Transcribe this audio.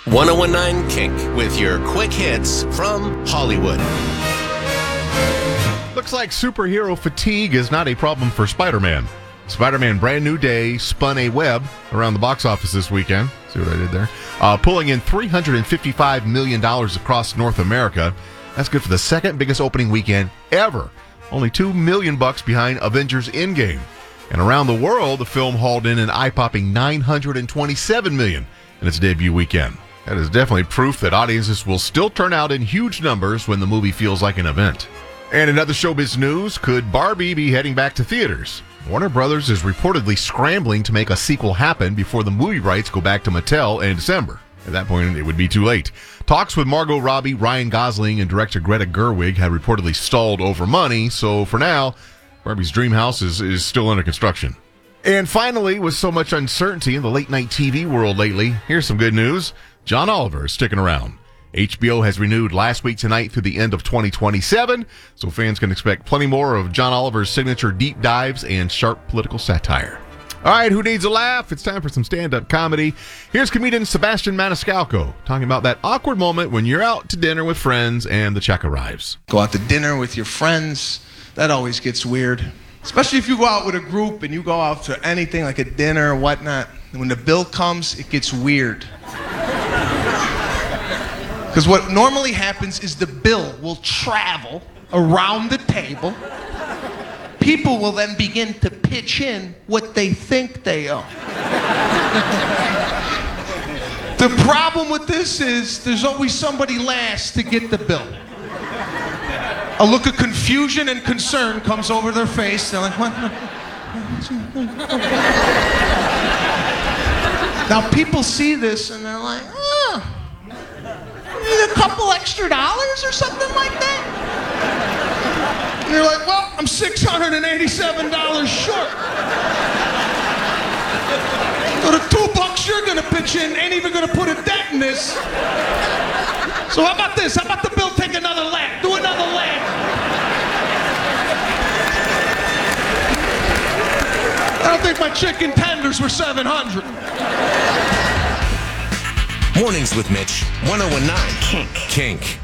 1019 Kink with your quick hits from Hollywood. Looks like superhero fatigue is not a problem for Spider-Man. Spider-Man Brand New Day spun a web around the box office this weekend. See what I did there? Pulling in $355 million across North America. That's good for the second biggest opening weekend ever. Only $2 million behind Avengers Endgame. And around the world, the film hauled in an eye-popping $927 million in its debut weekend. That is definitely proof that audiences will still turn out in huge numbers when the movie feels like an event. And in other showbiz news, could Barbie be heading back to theaters? Warner Brothers is reportedly scrambling to make a sequel happen before the movie rights go back to Mattel in December. At that point, it would be too late. Talks with Margot Robbie, Ryan Gosling, and director Greta Gerwig had reportedly stalled over money, so for now, Barbie's dream house is still under construction. And finally, with so much uncertainty in the late-night TV world lately, here's some good news. John Oliver is sticking around. HBO has renewed Last Week Tonight through the end of 2027, so fans can expect plenty more of John Oliver's signature deep dives and sharp political satire. All right, who needs a laugh? It's time for some stand-up comedy. Here's comedian Sebastian Maniscalco talking about that awkward moment when you're out to dinner with friends and the check arrives. Go out to dinner with your friends, that always gets weird. Especially if you go out with a group and you go out to anything like a dinner or whatnot. And when the bill comes, it gets weird. Because what normally happens is the bill will travel around the table. People will then begin to pitch in what they think they owe. The problem with this is there's always somebody last to get the bill. A look of confusion and concern comes over their face. They're like, what? Now people see this and they're like, oh, need a couple extra dollars or something like that? And you're like, well, I'm $687 short. So the $2 you're gonna pitch in ain't even gonna put a dent in this. So how about this? How about the bill take another lap? Do another lap. I don't think my chicken tenders were $700. Mornings with Mitch, 1019 Kink.